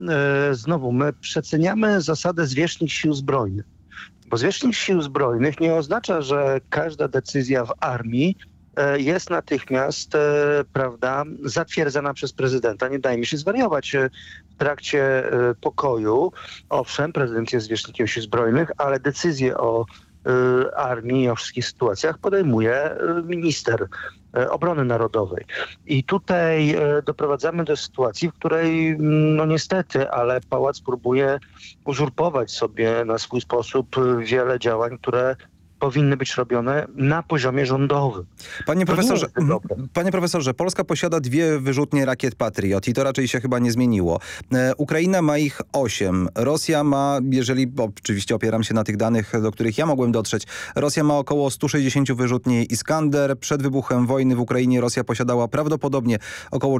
znowu, my przeceniamy zasadę zwierzchnik sił zbrojnych. Bo zwierzchnik sił zbrojnych nie oznacza, że każda decyzja w armii jest natychmiast, prawda, zatwierdzana przez prezydenta. Nie dajmy się zwariować. W trakcie pokoju, owszem, prezydent jest zwierzchnikiem sił zbrojnych, ale decyzje o armii i o wszystkich sytuacjach podejmuje minister obrony narodowej. I tutaj doprowadzamy do sytuacji, w której no niestety, ale pałac próbuje uzurpować sobie na swój sposób wiele działań, które powinny być robione na poziomie rządowym. Panie profesorze, Polska posiada 2 wyrzutnie rakiet Patriot i to raczej się chyba nie zmieniło. Ukraina ma ich 8. Rosja ma, jeżeli oczywiście opieram się na tych danych, do których ja mogłem dotrzeć, Rosja ma około 160 wyrzutni Iskander. Przed wybuchem wojny w Ukrainie Rosja posiadała prawdopodobnie około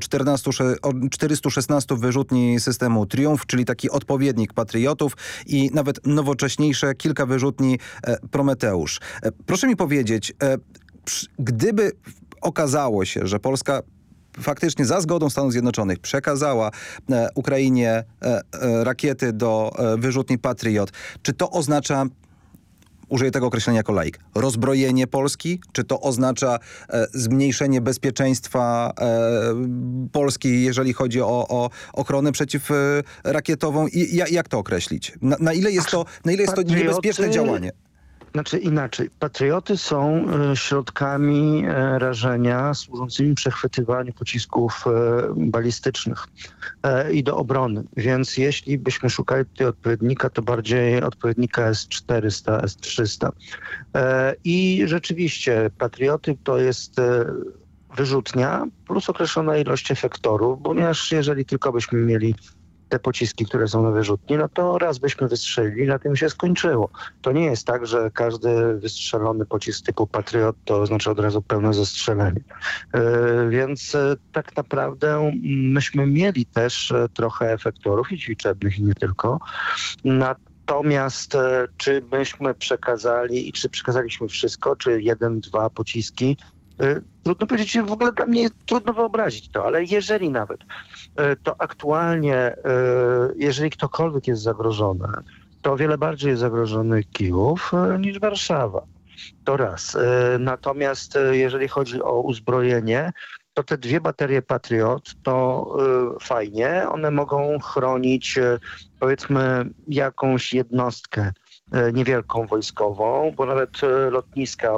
416 wyrzutni systemu Triumf, czyli taki odpowiednik Patriotów i nawet nowocześniejsze kilka wyrzutni Prometeusz. Proszę mi powiedzieć, gdyby okazało się, że Polska faktycznie za zgodą Stanów Zjednoczonych przekazała Ukrainie rakiety do wyrzutni Patriot, czy to oznacza, użyję tego określenia jako laik, rozbrojenie Polski? Czy to oznacza zmniejszenie bezpieczeństwa Polski, jeżeli chodzi o ochronę przeciwrakietową? I jak to określić? Na ile jest to niebezpieczne działanie? Znaczy inaczej. Patrioty są środkami rażenia służącymi przechwytywaniu pocisków balistycznych i do obrony. Więc jeśli byśmy szukali tutaj odpowiednika, to bardziej odpowiednika S-400, S-300. I rzeczywiście Patrioty to jest wyrzutnia plus określona ilość efektorów, ponieważ jeżeli tylko byśmy mieli te pociski, które są na wyrzutni, no to raz byśmy wystrzelili, na tym się skończyło. To nie jest tak, że każdy wystrzelony pocisk typu Patriot to oznacza od razu pełne zestrzelenie. Więc tak naprawdę myśmy mieli też trochę efektorów i ćwiczebnych i nie tylko. Natomiast czy myśmy przekazali i czy przekazaliśmy wszystko, czy 1, 2 pociski, trudno powiedzieć, w ogóle dla mnie trudno wyobrazić to, ale jeżeli nawet, to aktualnie, jeżeli ktokolwiek jest zagrożony, to o wiele bardziej jest zagrożony Kijów niż Warszawa. To raz. Natomiast jeżeli chodzi o uzbrojenie, to te 2 baterie Patriot to fajnie. One mogą chronić powiedzmy jakąś jednostkę niewielką wojskową, bo nawet lotniska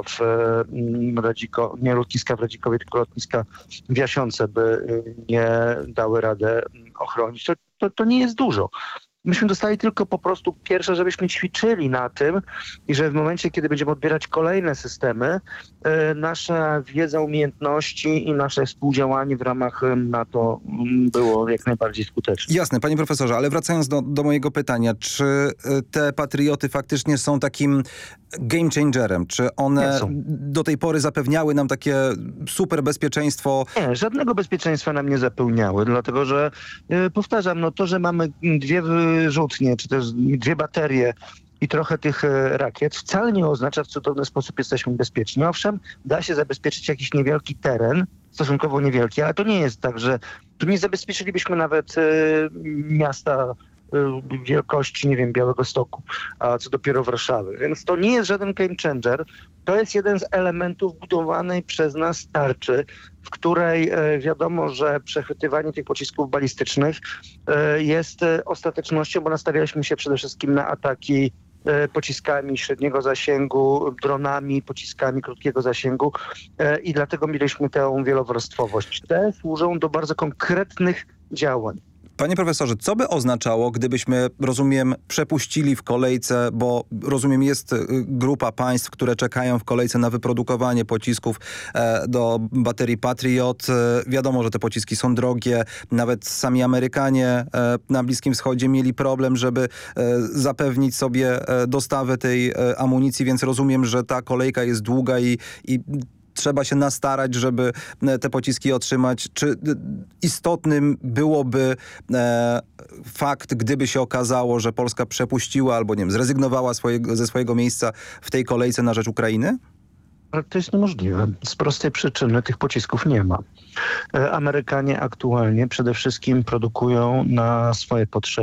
nie lotniska w Radzikowie, tylko lotniska w Jasiące by nie dały radę ochronić. To nie jest dużo. Myśmy dostali tylko po prostu pierwsze, żebyśmy ćwiczyli na tym i że w momencie, kiedy będziemy odbierać kolejne systemy, nasza wiedza, umiejętności i nasze współdziałanie w ramach NATO było jak najbardziej skuteczne. Jasne, panie profesorze, ale wracając do mojego pytania, czy te Patrioty faktycznie są takim game changerem? Czy one do tej pory zapewniały nam takie super bezpieczeństwo? Nie, żadnego bezpieczeństwa nam nie zapewniały, dlatego że powtarzam, no to, że mamy 2 wyrzutnie, czy też 2 baterie i trochę tych rakiet wcale nie oznacza, że w cudowny sposób jesteśmy bezpieczni. Owszem, da się zabezpieczyć jakiś niewielki teren, stosunkowo niewielki, ale to nie jest tak, że tu nie zabezpieczylibyśmy nawet miasta wielkości, nie wiem, Białegostoku, a co dopiero Warszawy. Więc to nie jest żaden game changer. To jest jeden z elementów budowanej przez nas tarczy, w której wiadomo, że przechwytywanie tych pocisków balistycznych jest ostatecznością, bo nastawialiśmy się przede wszystkim na ataki pociskami średniego zasięgu, dronami, pociskami krótkiego zasięgu i dlatego mieliśmy tę wielowarstwowość. Te służą do bardzo konkretnych działań. Panie profesorze, co by oznaczało, gdybyśmy, rozumiem, przepuścili w kolejce, bo rozumiem, jest grupa państw, które czekają w kolejce na wyprodukowanie pocisków do baterii Patriot. Wiadomo, że te pociski są drogie. Nawet sami Amerykanie na Bliskim Wschodzie mieli problem, żeby zapewnić sobie dostawę tej amunicji, więc rozumiem, że ta kolejka jest długa i trzeba się nastarać, żeby te pociski otrzymać. Czy istotnym byłoby fakt, gdyby się okazało, że Polska przepuściła albo nie wiem, zrezygnowała ze swojego miejsca w tej kolejce na rzecz Ukrainy? Ale to jest niemożliwe. Z prostej przyczyny tych pocisków nie ma. Amerykanie aktualnie przede wszystkim produkują na swoje potrzeby